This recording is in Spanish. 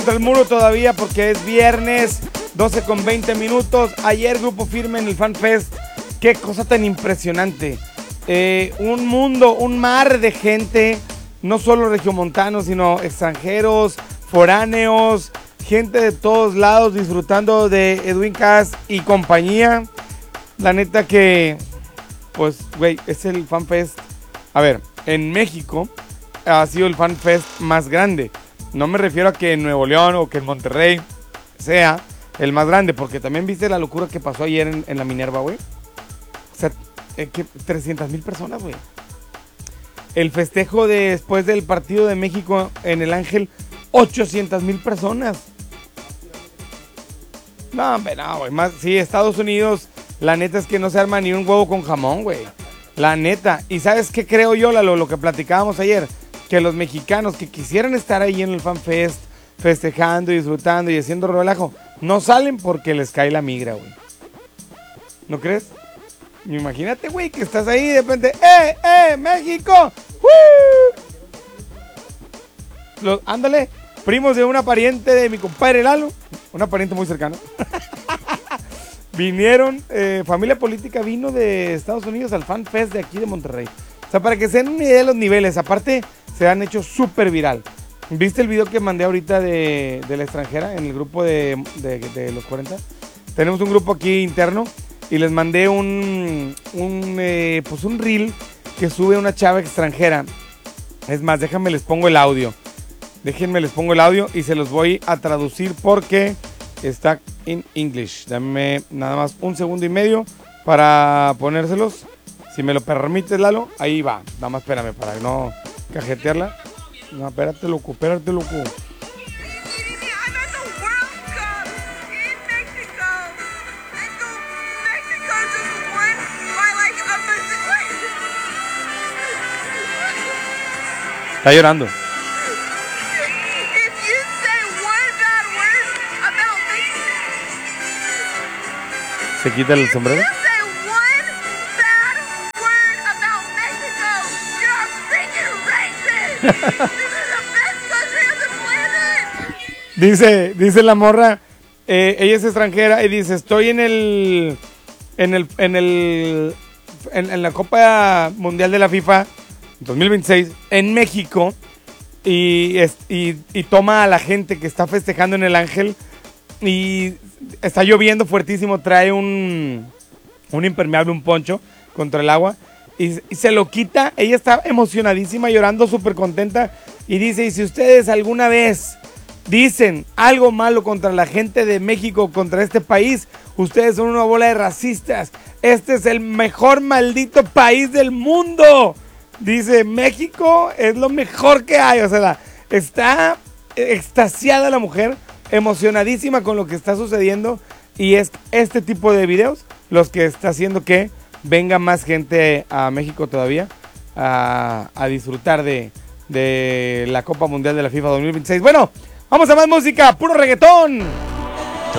El muro todavía porque es viernes, 12:20. Ayer Grupo Firme en el Fan Fest. Qué cosa tan impresionante. Un mundo, un mar de gente, no solo regiomontanos, sino extranjeros, foráneos, gente de todos lados disfrutando de Edwin Cass y compañía. La neta que, pues, güey, es el Fan Fest. A ver, en México ha sido el Fan Fest más grande. No me refiero a que en Nuevo León o que en Monterrey sea el más grande, porque también viste la locura que pasó ayer en la Minerva, güey. O sea, que 300,000 personas, güey. El festejo después del partido de México en el Ángel, 800,000 personas. No, hombre, no, güey. Más, sí, Estados Unidos, la neta es que no se arma ni un huevo con jamón, güey. La neta. ¿Y sabes qué creo yo, Lalo? Lo que platicábamos ayer. Que los mexicanos que quisieran estar ahí en el Fan Fest, festejando y disfrutando y haciendo relajo, no salen porque les cae la migra, güey. ¿No crees? Imagínate, güey, que estás ahí y de repente, México! Ándale, primos de una pariente de mi compadre Lalo, una pariente muy cercana. Vinieron, familia política vino de Estados Unidos al Fan Fest de aquí de Monterrey. O sea, para que se den una idea de los niveles, aparte se han hecho súper viral. ¿Viste el video que mandé ahorita de la extranjera en el grupo de los 40? Tenemos un grupo aquí interno y les mandé un reel que sube una chava extranjera. Es más, déjenme les pongo el audio. Y se los voy a traducir porque está en English. Dame nada más un segundo y medio para ponérselos. Si me lo permites, Lalo, ahí va. Nada más espérame para no cajetearla. No, espérate, loco. Está llorando. ¿Se quita el sombrero? Dice la morra, ella es extranjera y dice, estoy en la Copa Mundial de la FIFA 2026 en México y toma a la gente que está festejando en el Ángel y está lloviendo fuertísimo, trae un impermeable, un poncho contra el agua. Y se lo quita, ella está emocionadísima, llorando, súper contenta. Y dice, y si ustedes alguna vez dicen algo malo contra la gente de México, contra este país, ustedes son una bola de racistas. Este es el mejor maldito país del mundo. Dice, México es lo mejor que hay. O sea, está extasiada la mujer, emocionadísima con lo que está sucediendo. Y es este tipo de videos los que está haciendo que venga más gente a México todavía a disfrutar de la Copa Mundial de la FIFA 2026. Bueno, vamos a más música, puro reggaetón.